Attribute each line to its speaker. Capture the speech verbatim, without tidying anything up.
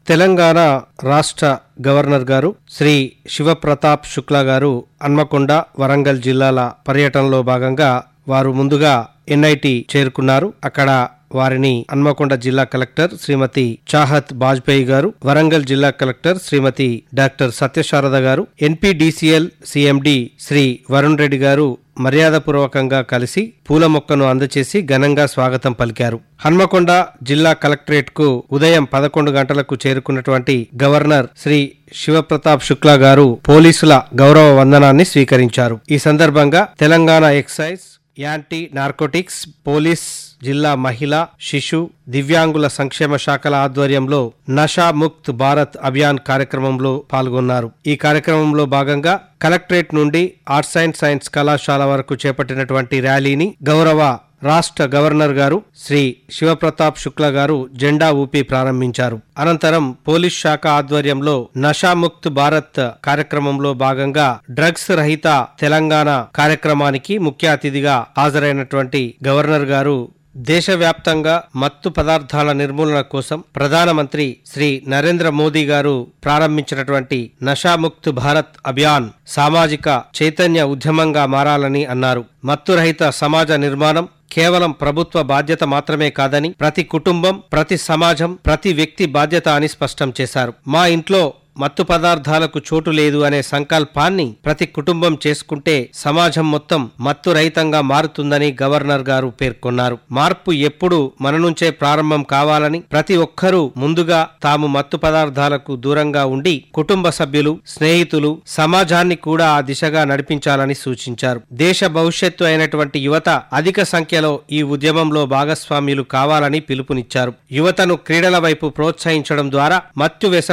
Speaker 1: తెలంగాణ రాష్ట్ర గవర్నర్ గారు శ్రీ శివప్రతాప్ శుక్లా గారు హన్మకొండ, వరంగల్ జిల్లాల పర్యటనలో భాగంగా వారు ముందుగా ఎన్ఐటి చేరుకున్నారు. అక్కడ వారిని హన్మకొండ జిల్లా కలెక్టర్ శ్రీమతి చాహత్ బాజ్పేయి గారు, వరంగల్ జిల్లా కలెక్టర్ శ్రీమతి డాక్టర్ సత్యశారద గారు, ఎన్పిడిసిఎల్ సిఎండి శ్రీ వరుణ్ రెడ్డి గారు మర్యాదపూర్వకంగా కలిసి పూల మొక్కను అందచేసి ఘనంగా స్వాగతం పలికారు. హన్మకొండ జిల్లా కలెక్టరేట్ కు ఉదయం పదకొండు గంటలకు చేరుకున్నటువంటి గవర్నర్ శ్రీ శివప్రతాప్ శుక్లా గారు పోలీసుల గౌరవ వందనాన్ని స్వీకరించారు. ఈ సందర్భంగా Telangana excise, anti narcotics, police, జిల్లా మహిళా, శిశు, దివ్యాంగుల సంక్షేమ శాఖల ఆధ్వర్యంలో నషా ముక్త్ భారత్ అభియాన్ కార్యక్రమంలో పాల్గొన్నారు. ఈ కార్యక్రమంలో భాగంగా కలెక్టరేట్ నుండి ఆర్ట్స్ అండ్ సైన్స్ కళాశాల వరకు చేపట్టినటువంటి ర్యాలీని గౌరవ రాష్ట్ర గవర్నర్ గారు శ్రీ శివప్రతాప్ శుక్లా గారు జెండా ఊపి ప్రారంభించారు. అనంతరం పోలీస్ శాఖ ఆధ్వర్యంలో నషాముక్త్ భారత్ కార్యక్రమంలో భాగంగా డ్రగ్స్ రహిత తెలంగాణ కార్యక్రమానికి ముఖ్య అతిథిగా హాజరైనటువంటి గవర్నర్ గారు దేశవ్యాప్తంగా మత్తు పదార్థాల నిర్మూలన కోసం ప్రధానమంత్రి శ్రీ నరేంద్ర మోదీ గారు ప్రారంభించినటువంటి నషాముక్త్ భారత్ అభియాన్ సామాజిక చైతన్య ఉద్యమంగా మారాలని అన్నారు. మత్తు రహిత సమాజ నిర్మాణం కేవలం ప్రభుత్వ బాధ్యత మాత్రమే కాదని ప్రతి కుటుంబం, ప్రతి సమాజం, ప్రతి వ్యక్తి బాధ్యత అని స్పష్టం చేశారు. మా ఇంట్లో మత్తు పదార్థాలకు చోటు లేదు అనే సంకల్పాన్ని ప్రతి కుటుంబం చేసుకుంటే సమాజం మొత్తం మత్తు రహితంగా మారుతుందని గవర్నర్ గారు పేర్కొన్నారు. మార్పు ఎప్పుడు మన నుంచే ప్రారంభం కావాలని, ప్రతి ఒక్కరూ ముందుగా తాము మత్తు పదార్థాలకు దూరంగా ఉండి కుటుంబ సభ్యులు, స్నేహితులు, సమాజాన్ని కూడా ఆ దిశగా నడిపించాలని సూచించారు. దేశ భవిష్యత్తు అయినటువంటి యువత అధిక సంఖ్యలో ఈ ఉద్యమంలో భాగస్వామ్యులు కావాలని పిలుపునిచ్చారు. యువతను క్రీడల వైపు ప్రోత్సహించడం ద్వారా మత్తు వ్యసనం